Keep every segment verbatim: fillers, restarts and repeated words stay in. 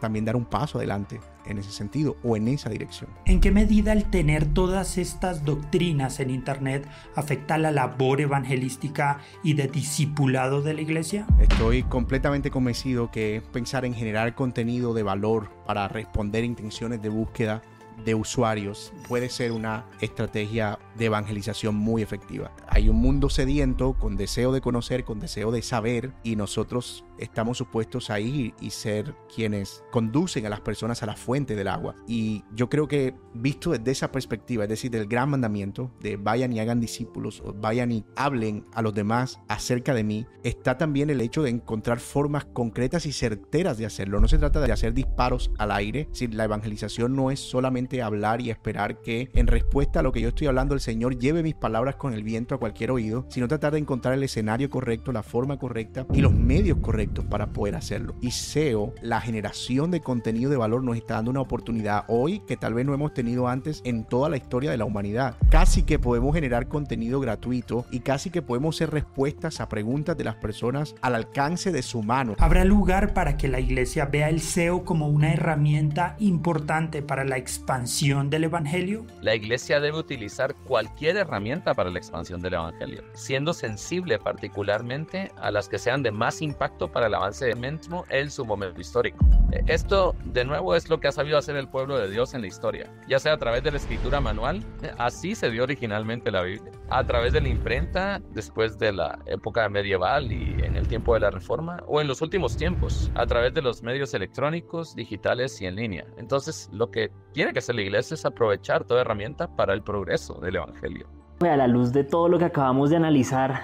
también dar un paso adelante en ese sentido o en esa dirección. ¿En qué medida el tener todas estas doctrinas en Internet afecta la labor evangelística y de discipulado de la iglesia? Estoy completamente convencido que pensar en generar contenido de valor para responder intenciones de búsqueda de usuarios puede ser una estrategia de evangelización muy efectiva. Hay un mundo sediento con deseo de conocer, con deseo de saber, y nosotros estamos supuestos a ir y ser quienes conducen a las personas a la fuente del agua. Y yo creo que visto desde esa perspectiva, es decir, del gran mandamiento de vayan y hagan discípulos, o vayan y hablen a los demás acerca de mí, está también el hecho de encontrar formas concretas y certeras de hacerlo. No se trata de hacer disparos al aire. Si la evangelización no es solamente hablar y esperar que en respuesta a lo que yo estoy hablando el Señor lleve mis palabras con el viento a cualquier oído, sino tratar de encontrar el escenario correcto, la forma correcta y los medios correctos para poder hacerlo. Y S E O, la generación de contenido de valor, nos está dando una oportunidad hoy que tal vez no hemos tenido antes en toda la historia de la humanidad. Casi que podemos generar contenido gratuito y casi que podemos hacer respuestas a preguntas de las personas al alcance de su mano. ¿Habrá lugar para que la iglesia vea el S E O como una herramienta importante para la expansión del evangelio? La iglesia debe utilizar cualquier herramienta para la expansión del evangelio, siendo sensible particularmente a las que sean de más impacto para el avance del mismo en su momento histórico. Esto, de nuevo, es lo que ha sabido hacer el pueblo de Dios en la historia, ya sea a través de la escritura manual, así se dio originalmente la Biblia, a través de la imprenta después de la época medieval y en el tiempo de la Reforma, o en los últimos tiempos, a través de los medios electrónicos, digitales y en línea. Entonces, lo que tiene que hacer la iglesia es aprovechar toda herramienta para el progreso del evangelio. A la luz de todo lo que acabamos de analizar,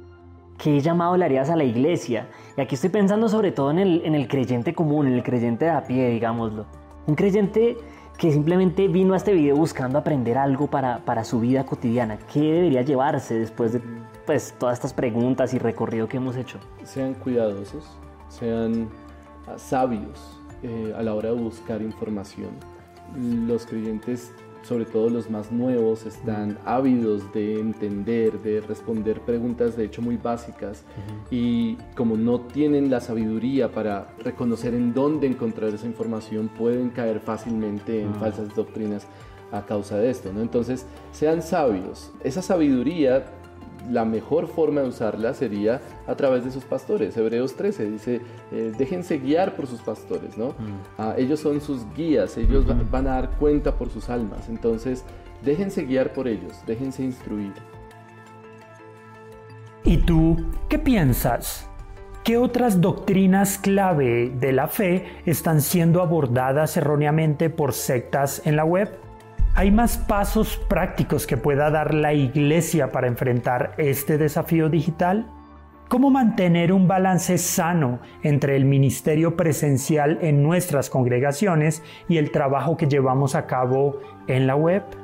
¿qué llamado le harías a la iglesia? Y aquí estoy pensando sobre todo en el, en el creyente común, en el creyente de a pie, digámoslo. Un creyente que simplemente vino a este video buscando aprender algo para, para su vida cotidiana. ¿Qué debería llevarse después de pues, todas estas preguntas y recorrido que hemos hecho? Sean cuidadosos, sean uh, sabios eh, a la hora de buscar información. Los creyentes, sobre todo los más nuevos, están ávidos de entender, de responder preguntas de hecho muy básicas, uh-huh. y como no tienen la sabiduría para reconocer en dónde encontrar esa información, pueden caer fácilmente en uh-huh. falsas doctrinas a causa de esto, ¿no? Entonces, sean sabios. Esa sabiduría, la mejor forma de usarla sería a través de sus pastores. Hebreos trece dice, eh, déjense guiar por sus pastores, ¿no? Mm. Ah, ellos son sus guías, ellos mm. van a dar cuenta por sus almas. Entonces, déjense guiar por ellos, déjense instruir. ¿Y tú qué piensas? ¿Qué otras doctrinas clave de la fe están siendo abordadas erróneamente por sectas en la web? ¿Hay más pasos prácticos que pueda dar la iglesia para enfrentar este desafío digital? ¿Cómo mantener un balance sano entre el ministerio presencial en nuestras congregaciones y el trabajo que llevamos a cabo en la web?